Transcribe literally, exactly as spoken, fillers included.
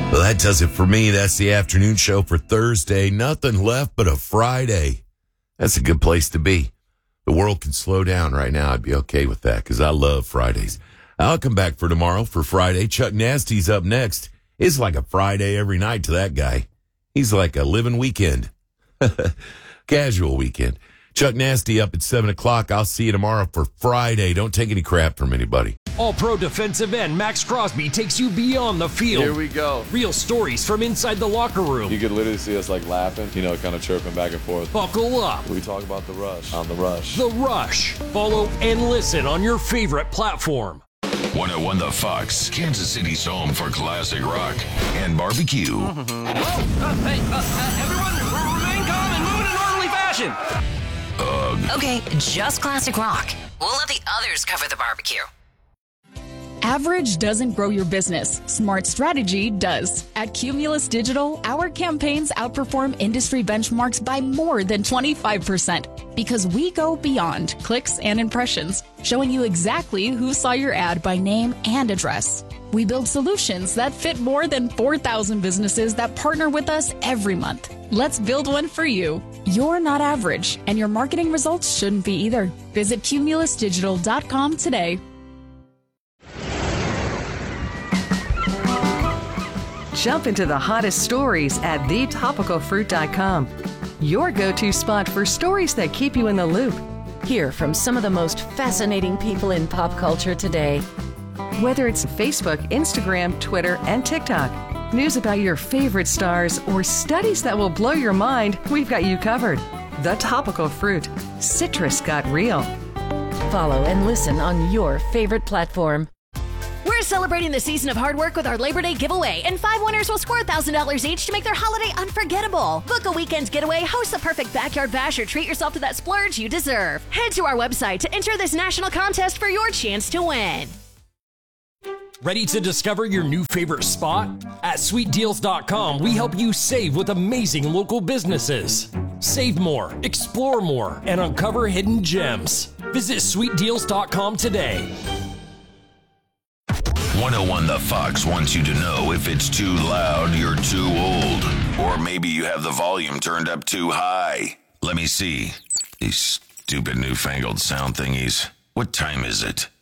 Well, that does it for me. That's the afternoon show for Thursday. Nothing left but a Friday. That's a good place to be. The world can slow down right now. I'd be okay with that because I love Fridays. I'll come back for tomorrow for Friday. Chuck Nasty's up next. It's like a Friday every night to that guy. He's like a living weekend. Casual weekend. Chuck Nasty up at seven o'clock. I'll see you tomorrow for Friday. Don't take any crap from anybody. All-Pro defensive end Max Crosby takes you beyond the field. Here we go. Real stories from inside the locker room. You could literally see us like laughing, you know, kind of chirping back and forth. Buckle up. We talk about the rush on the rush. The Rush. Follow and listen on your favorite platform. one oh one The Fox, Kansas City's home for classic rock and barbecue. Whoa, uh, hey, uh, uh, everyone, remain calm and move in an orderly fashion. Ugh. Okay, just classic rock. We'll let the others cover the barbecue. Average doesn't grow your business. Smart strategy does. At Cumulus Digital, our campaigns outperform industry benchmarks by more than twenty-five percent because we go beyond clicks and impressions, showing you exactly who saw your ad by name and address. We build solutions that fit more than four thousand businesses that partner with us every month. Let's build one for you. You're not average, and your marketing results shouldn't be either. Visit cumulus digital dot com today. Jump into the hottest stories at the topical fruit dot com. Your go-to spot for stories that keep you in the loop. Hear from some of the most fascinating people in pop culture today. Whether it's Facebook, Instagram, Twitter, and TikTok, news about your favorite stars, or studies that will blow your mind, we've got you covered. The Topical Fruit. Citrus got real. Follow and listen on your favorite platform. We're celebrating the season of hard work with our Labor Day giveaway, and five winners will score one thousand dollars each to make their holiday unforgettable. Book a weekend getaway, host the perfect backyard bash, or treat yourself to that splurge you deserve. Head to our website to enter this national contest for your chance to win. Ready to discover your new favorite spot? At sweet deals dot com, we help you save with amazing local businesses. Save more, explore more, and uncover hidden gems. Visit sweet deals dot com today. one oh one The Fox wants you to know if it's too loud, you're too old. Or maybe you have the volume turned up too high. Let me see. These stupid newfangled sound thingies. What time is it?